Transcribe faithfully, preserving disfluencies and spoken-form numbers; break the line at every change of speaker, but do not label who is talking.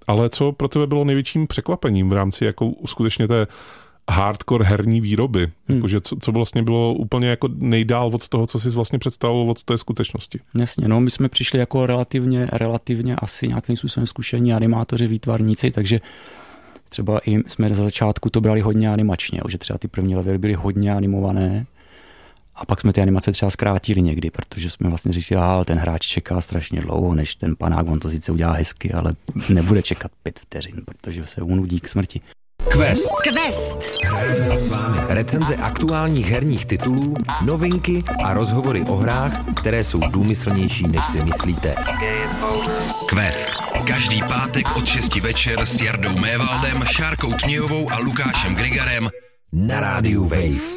Ale co pro tebe bylo největším překvapením v rámci jako skutečně té hardcore herní výroby? Hmm. Jakože co, co vlastně bylo úplně jako nejdál od toho, co jsi vlastně představoval od té skutečnosti?
Jasně, no my jsme přišli jako relativně, relativně asi nějakým způsobem zkušení animátoři, výtvarníci, takže třeba i jsme za začátku to brali hodně animačně, že třeba ty první levely byly hodně animované a pak jsme ty animace třeba zkrátili někdy, protože jsme vlastně říkali, aha, ten hráč čeká strašně dlouho, než ten panák, on to sice udělá hezky, ale nebude čekat pět vteřin, protože se unudí k smrti.
Quest. Quest. Hrajeme si s vámi recenze aktuálních herních titulů, novinky a rozhovory o hrách, které jsou důmyslnější, než si myslíte. Quest. Každý pátek od šesti večer s Jardou Mévaldem, Šárkou Knějovou a Lukášem Grigarem na rádiu Wave.